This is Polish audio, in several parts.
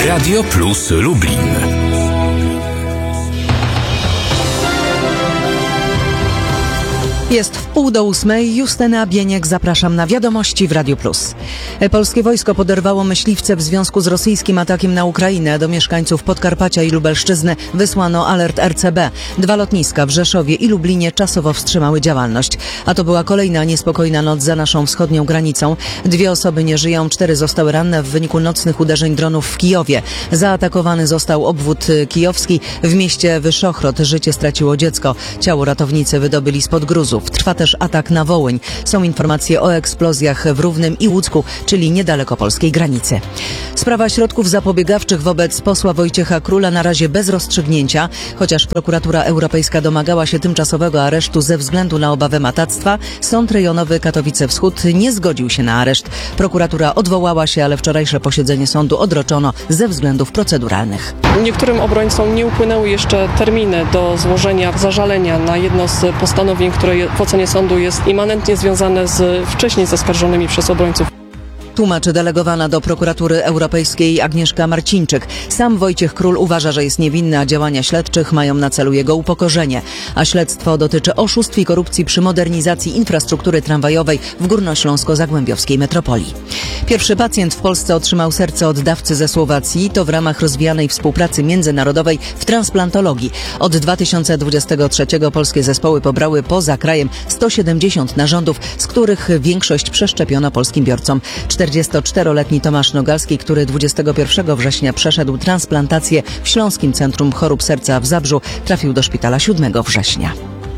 Radio Plus Lublin. Jest 7:30. Justyna Bieniek, zapraszam na wiadomości w Radio Plus. Polskie wojsko poderwało myśliwce w związku z rosyjskim atakiem na Ukrainę. Do mieszkańców Podkarpacia i Lubelszczyzny wysłano alert RCB. 2 lotniska w Rzeszowie i Lublinie czasowo wstrzymały działalność. A to była kolejna niespokojna noc za naszą wschodnią granicą. 2 osoby nie żyją, 4 zostały ranne w wyniku nocnych uderzeń dronów w Kijowie. Zaatakowany został obwód kijowski. W mieście Wyszochrod życie straciło dziecko. Ciało ratownicy wydobyli spod gruzów. Trwa też atak na Wołyń. Są informacje o eksplozjach w Równym i Łódzku, czyli niedaleko polskiej granicy. Sprawa środków zapobiegawczych wobec posła Wojciecha Króla na razie bez rozstrzygnięcia. Chociaż prokuratura europejska domagała się tymczasowego aresztu ze względu na obawę matactwa, Sąd Rejonowy Katowice Wschód nie zgodził się na areszt. Prokuratura odwołała się, ale wczorajsze posiedzenie sądu odroczono ze względów proceduralnych. Niektórym obrońcom nie upłynęły jeszcze terminy do złożenia zażalenia na jedno z postanowień, które w ocenie sądu jest immanentnie związane z wcześniej zaskarżonymi przez obrońców. Tłumaczy delegowana do prokuratury europejskiej Agnieszka Marcińczyk. Sam Wojciech Król uważa, że jest niewinny, a działania śledczych mają na celu jego upokorzenie. A śledztwo dotyczy oszustw i korupcji przy modernizacji infrastruktury tramwajowej w górnośląsko-zagłębiowskiej metropolii. Pierwszy pacjent w Polsce otrzymał serce od dawcy ze Słowacji. To w ramach rozwijanej współpracy międzynarodowej w transplantologii. Od 2023 polskie zespoły pobrały poza krajem 170 narządów, z których większość przeszczepiono polskim biorcom. 44-letni Tomasz Nogalski, który 21 września przeszedł transplantację w Śląskim Centrum Chorób Serca w Zabrzu, trafił do szpitala 7 września.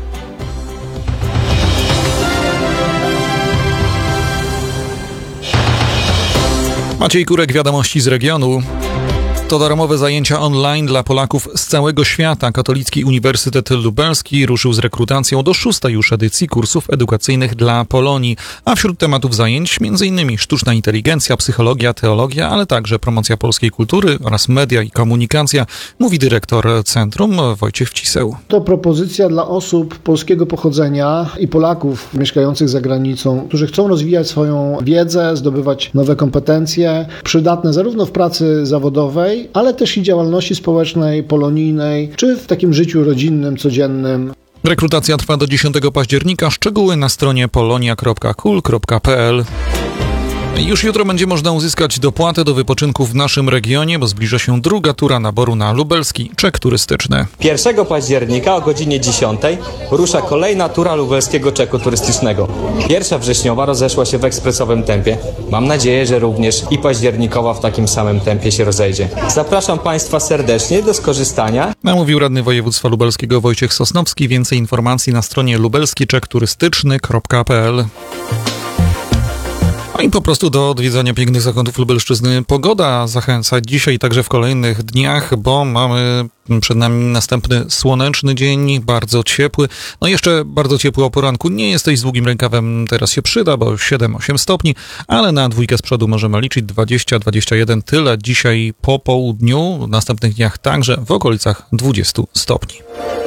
Maciej Kurek, wiadomości z regionu. To darmowe zajęcia online dla Polaków z całego świata. Katolicki Uniwersytet Lubelski ruszył z rekrutacją do 6. już edycji kursów edukacyjnych dla Polonii. A wśród tematów zajęć m.in. sztuczna inteligencja, psychologia, teologia, ale także promocja polskiej kultury oraz media i komunikacja, mówi dyrektor centrum Wojciech Wciseł. To propozycja dla osób polskiego pochodzenia i Polaków mieszkających za granicą, którzy chcą rozwijać swoją wiedzę, zdobywać nowe kompetencje, przydatne zarówno w pracy zawodowej, ale też i działalności społecznej, polonijnej, czy w takim życiu rodzinnym, codziennym. Rekrutacja trwa do 10 października. Szczegóły na stronie polonia.kul.pl. Już jutro będzie można uzyskać dopłatę do wypoczynku w naszym regionie, bo zbliża się druga tura naboru na lubelski czek turystyczny. 1 października o godzinie 10 rusza kolejna tura lubelskiego czeku turystycznego. Pierwsza wrześniowa rozeszła się w ekspresowym tempie. Mam nadzieję, że również i październikowa w takim samym tempie się rozejdzie. Zapraszam Państwa serdecznie do skorzystania. Mówił radny województwa lubelskiego Wojciech Sosnowski. Więcej informacji na stronie lubelskiczekturystyczny.pl. No i po prostu do odwiedzania pięknych zakątów Lubelszczyzny. Pogoda zachęca dzisiaj, także w kolejnych dniach, bo mamy przed nami następny słoneczny dzień, bardzo ciepły. No jeszcze bardzo ciepły o poranku. Nie jesteś z długim rękawem, teraz się przyda, bo 7-8 stopni, ale na dwójkę z przodu możemy liczyć 20-21. Tyle dzisiaj po południu, w następnych dniach także w okolicach 20 stopni.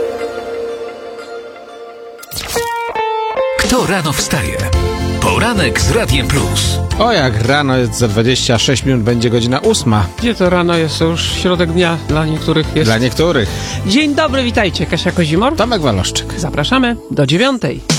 Kto rano wstaje? Poranek z Radiem Plus. O, jak rano jest za 26 minut, będzie godzina 8. Gdzie to rano jest? To już środek dnia dla niektórych jest. Dla niektórych. Dzień dobry, witajcie. Kasia Kozimor. Tomek Waloszczyk. Zapraszamy do 9.